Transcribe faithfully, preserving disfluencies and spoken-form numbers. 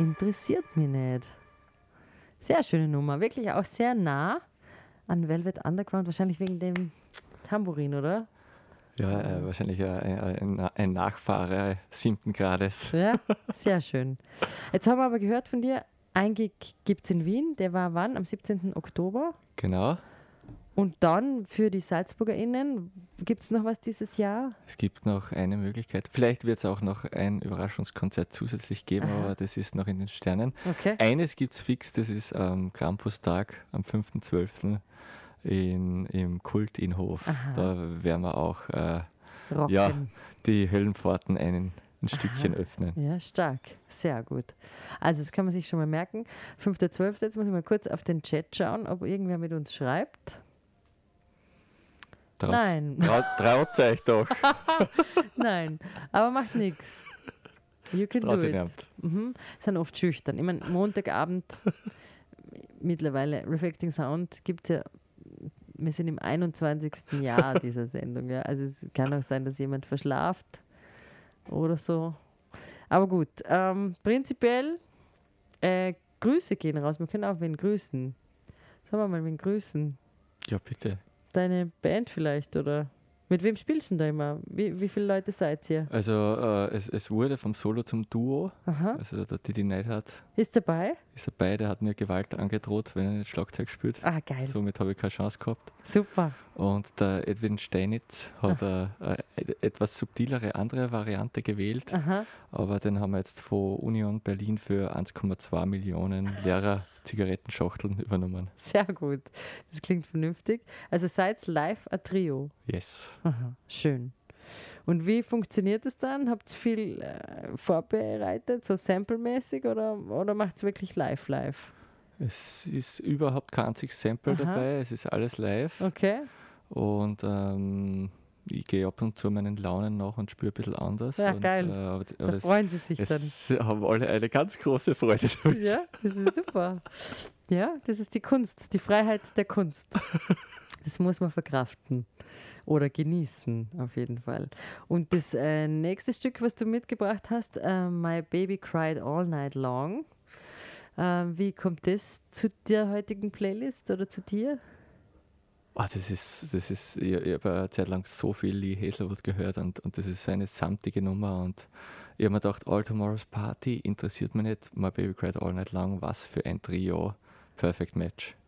interessiert mich nicht. Sehr schöne Nummer, wirklich auch sehr nah an Velvet Underground, wahrscheinlich wegen dem Tambourin, oder? Ja, äh, wahrscheinlich ein, ein, ein Nachfahre siebten Grades. Ja, sehr schön. Jetzt haben wir aber gehört von dir, ein Gig gibt es in Wien, der war wann? Am siebzehnten Oktober? Genau. Und dann für die SalzburgerInnen, gibt es noch was dieses Jahr? Es gibt noch eine Möglichkeit. Vielleicht wird es auch noch ein Überraschungskonzert zusätzlich geben, Aha. aber das ist noch in den Sternen. Okay. Eines gibt es fix, das ist am Krampustag am fünften zwölften in, im Kult in Hof. Aha. Da werden wir auch äh, Rocken. ja, die Höllenpforten einen, ein Stückchen Aha. öffnen. Ja, stark. Sehr gut. Also das kann man sich schon mal merken. fünfter zwölfter Jetzt muss ich mal kurz auf den Chat schauen, ob irgendwer mit uns schreibt. Traut, Nein. Traut, traut euch doch. Nein, aber macht nichts. You can Traut do sich it. nicht. Mhm. Sind oft schüchtern. Ich meine, Montagabend mittlerweile, Reflecting Sound gibt es ja, wir sind im einundzwanzigsten Jahr dieser Sendung. Ja. Also es kann auch sein, dass jemand verschlaft oder so. Aber gut, ähm, prinzipiell äh, Grüße gehen raus. Wir können auch wen grüßen. Sagen wir mal wen grüßen. Ja, bitte. Deine Band vielleicht, oder? Mit wem spielst du denn da immer? Wie, wie viele Leute seid ihr? Also äh, es, es wurde vom Solo zum Duo. Aha. Also der Didi Neidhardt Ist dabei? ist dabei, der hat mir Gewalt angedroht, wenn er nicht Schlagzeug spielt. Ah, geil. Somit habe ich keine Chance gehabt. Super. Und der Edwin Steinitz hat eine, eine etwas subtilere andere Variante gewählt, Aha. aber den haben wir jetzt von Union Berlin für eins Komma zwei Millionen leerer Zigarettenschachteln übernommen. Sehr gut. Das klingt vernünftig. Also seid live ein Trio. Yes. Aha. Schön. Und wie funktioniert das dann? Habt ihr viel äh, vorbereitet, so samplemäßig, oder, oder macht es wirklich live live? Es ist überhaupt kein einziges Sample Aha. dabei, es ist alles live. Okay. Und ähm, ich gehe ab und zu meinen Launen nach und spüre ein bisschen anders. Ja, und, geil. Äh, aber, Da aber freuen sie sich es, dann. es haben alle eine ganz große Freude damit. Ja, das ist super. Ja, das ist die Kunst, die Freiheit der Kunst. Das muss man verkraften oder genießen, auf jeden Fall. Und das äh, nächste Stück, was du mitgebracht hast, äh, My Baby Cried All Night Long. Äh, wie kommt das zu der heutigen Playlist oder zu dir? Ah, das ist, das ist, ich, ich habe eine Zeit lang so viel Lee Hazelwood gehört und, und das ist so eine samtige Nummer und ich habe mir gedacht, All Tomorrow's Party interessiert mich nicht, My Baby Cried All Night Long, was für ein Trio, Perfect Match.